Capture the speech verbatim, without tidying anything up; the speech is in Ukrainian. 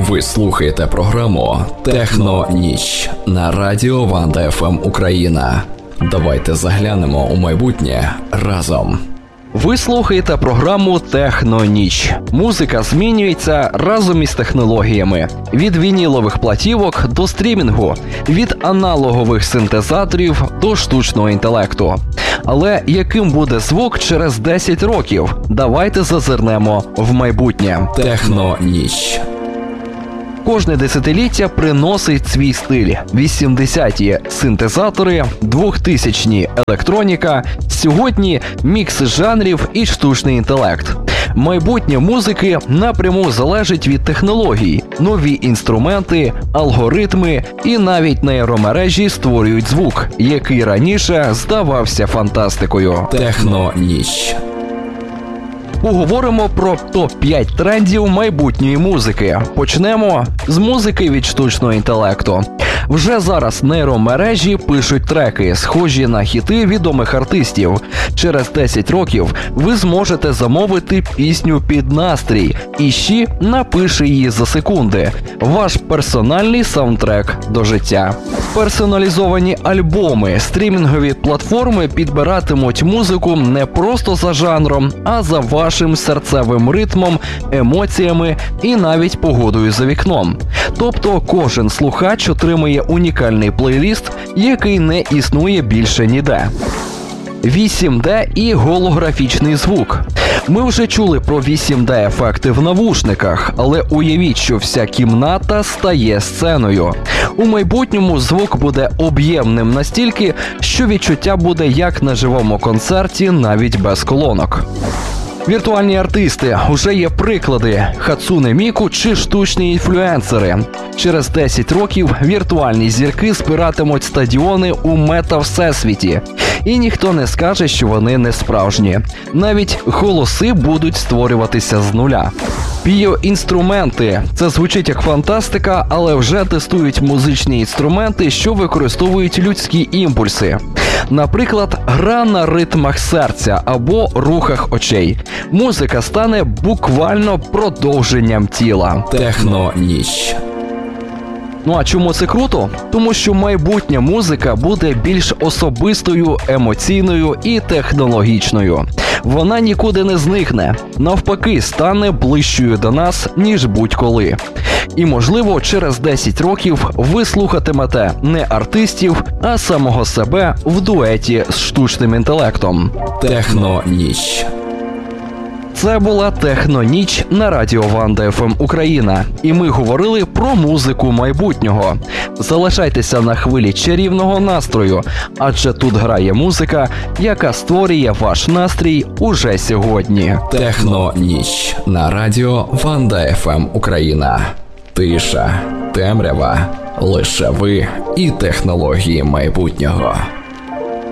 Ви слухаєте програму «Техно-ніч» на радіо Ванда еф ем Україна. Давайте заглянемо у майбутнє разом. Ви слухаєте програму «Техно-ніч». Музика змінюється разом із технологіями. Від вінілових платівок до стрімінгу, від аналогових синтезаторів до штучного інтелекту. Але яким буде звук через десять років? Давайте зазирнемо в майбутнє. «Техно-ніч». Кожне десятиліття приносить свій стиль. вісімдесяті – синтезатори, двохтисячні – електроніка, сьогодні – мікс жанрів і штучний інтелект. Майбутнє музики напряму залежить від технологій. Нові інструменти, алгоритми і навіть нейромережі створюють звук, який раніше здавався фантастикою. «Техно-ніч». Поговоримо про топ п'ять трендів майбутньої музики. Почнемо з музики від штучного інтелекту. Вже зараз нейромережі пишуть треки, схожі на хіти відомих артистів. Через десять років ви зможете замовити пісню під настрій, і ще напише її за секунди. Ваш персональний саундтрек до життя. Персоналізовані альбоми. Стрімінгові платформи підбиратимуть музику не просто за жанром, а за вашим серцевим ритмом, емоціями і навіть погодою за вікном. Тобто кожен слухач отримує унікальний плейліст, який не існує більше ніде. вісім де і голографічний звук. Ми вже чули про вісім де-ефекти в навушниках, але уявіть, що вся кімната стає сценою. У майбутньому звук буде об'ємним настільки, що відчуття буде як на живому концерті, навіть без колонок. Віртуальні артисти. Уже є приклади – Хацуне Міку чи штучні інфлюенсери. Через десять років віртуальні зірки збиратимуть стадіони у мета-всесвіті. І ніхто не скаже, що вони не справжні. Навіть голоси будуть створюватися з нуля. Біоінструменти. Це звучить як фантастика, але вже тестують музичні інструменти, що використовують людські імпульси. Наприклад, гра на ритмах серця або рухах очей. Музика стане буквально продовженням тіла. «Техно-ніч». Ну а чому це круто? Тому що майбутня музика буде більш особистою, емоційною і технологічною. Вона нікуди не зникне. Навпаки, стане ближчою до нас, ніж будь-коли. І, можливо, через десять років ви слухатимете не артистів, а самого себе в дуеті з штучним інтелектом. «Техно-ніч». Це була «Техно-ніч» на радіо Ванда еф ем Україна. І ми говорили про музику майбутнього. Залишайтеся на хвилі чарівного настрою, адже тут грає музика, яка створює ваш настрій уже сьогодні. «Техно-ніч» на радіо Ванда еф ем Україна. Тиша, темрява, лише ви і технології майбутнього.